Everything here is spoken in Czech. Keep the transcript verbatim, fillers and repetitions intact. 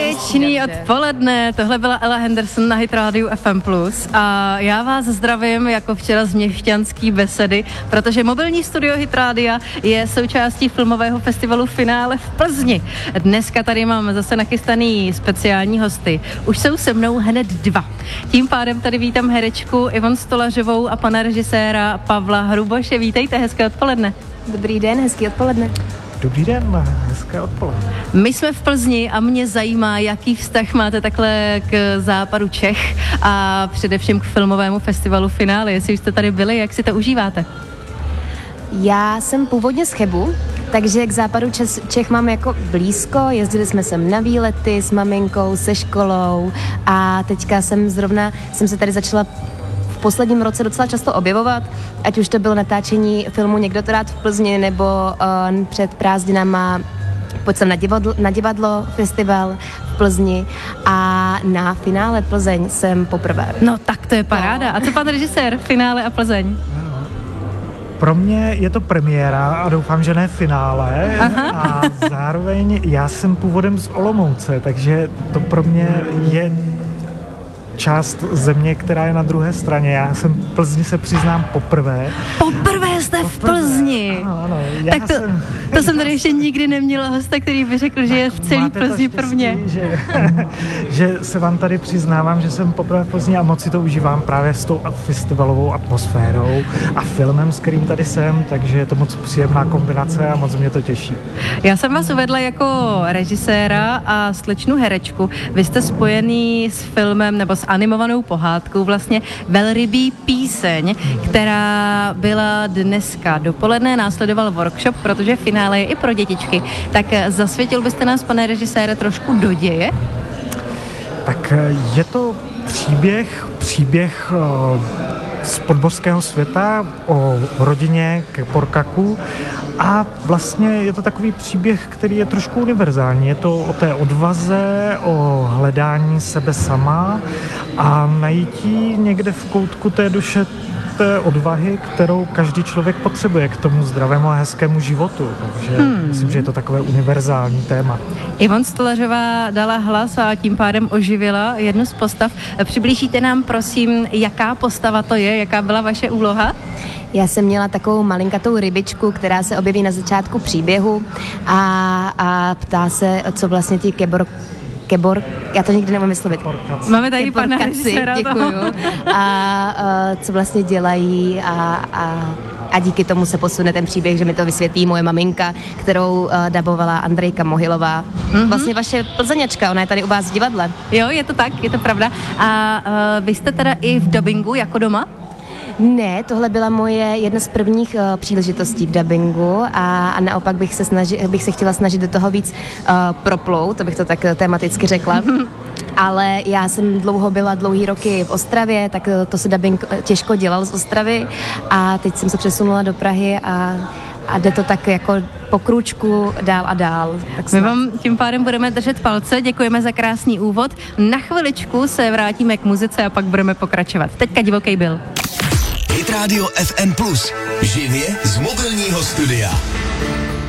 Báječný odpoledne, tohle byla Ella Henderson na Hit Radio F M plus a já vás zdravím jako včera z Měšťanský besedy, protože mobilní studio Hit Radia je součástí filmového festivalu Finále v Plzni. Dneska tady mám zase nachystaný speciální hosty. Už jsou se mnou hned dva. Tím pádem tady vítám herečku Ivonu Stolařovou a pana režiséra Pavla Hruboše. Vítejte, hezké odpoledne. Dobrý den, hezký odpoledne. Dobrý den, hezké odpoledne. My jsme v Plzni a mě zajímá, jaký vztah máte takhle k západu Čech a především k filmovému festivalu Finále. Jestli už jste tady byli, jak si to užíváte? Já jsem původně z Chebu, takže k západu Čech mám jako blízko. Jezdili jsme sem na výlety s maminkou, se školou a teďka jsem zrovna, jsem se tady začala v posledním roce docela často objevovat, ať už to bylo natáčení filmu Někdo to rád v Plzni, nebo uh, před prázdninama pojď sem na divadlo, na divadlo festival v Plzni a na Finále Plzeň jsem poprvé. No tak to je paráda. A co pan režisér, Finále a Plzeň? Pro mě je to premiéra a doufám, že ne finále. Aha. A zároveň já jsem původem z Olomouce, takže to pro mě je část země, která je na druhé straně. Já jsem v Plzni, se přiznám, poprvé. Poprvé jste poprvé. v Plzni? Ano, ano. Já tak to, jsem... to jsem tady ještě nikdy neměla hosta, který by řekl, že je v celý Plzni prvně. Že, že se vám tady přiznávám, že jsem poprvé v Plzni a moc si to užívám právě s tou festivalovou atmosférou a filmem, s kterým tady jsem, takže je to moc příjemná kombinace a moc mě to těší. Já jsem vás uvedla jako režiséra a slečnu herečku. Vy jste spojený s filmem nebo s animovanou pohádkou vlastně Velrybí píseň, která byla dneska dopoledne, následoval workshop, protože finále je i pro dětičky. Tak zasvětil byste nás, pane režisére, trošku do děje? Tak je to příběh, příběh z podbořského světa o rodině Keporkaků a vlastně je to takový příběh, který je trošku univerzální. Je to o té odvaze, o hledání sebe sama a najítí někde v koutku té duše té odvahy, kterou každý člověk potřebuje k tomu zdravému a hezkému životu. Takže hmm. myslím, že je to takové univerzální téma. Ivona Stolařová dala hlas a tím pádem oživila jednu z postav. Přiblížíte nám, prosím, jaká postava to je, jaká byla vaše úloha? Já jsem měla takovou malinkatou rybičku, která se objeví na začátku příběhu a, a ptá se, co vlastně ti kebor Kebor, já to nikdy nemám vyslovit. Máme tady pana režiséra. Děkuju. A, a co vlastně dělají a, a, a díky tomu se posune ten příběh, že mi to vysvětlí moje maminka, kterou uh, dabovala Andrejka Mohylová. Mm-hmm. Vlastně vaše Plzeňačka, ona je tady u vás v divadle. Jo, je to tak, je to pravda. A uh, vy jste teda i v dabingu jako doma? Ne, tohle byla moje jedna z prvních uh, příležitostí v dabingu a, a naopak bych se, snaži, bych se chtěla snažit do toho víc uh, proplout, to bych to tak tematicky řekla. Ale já jsem dlouho byla dlouhý roky v Ostravě, tak to se dabing těžko dělal z Ostravy a teď jsem se přesunula do Prahy a a jde to tak jako po krůčku dál a dál. Tak My vám tím pádem budeme držet palce, děkujeme za krásný úvod. Na chviličku se vrátíme k muzice a pak budeme pokračovat. Teďka divoký byl. Hit Radio F M plus. Živě z mobilního studia.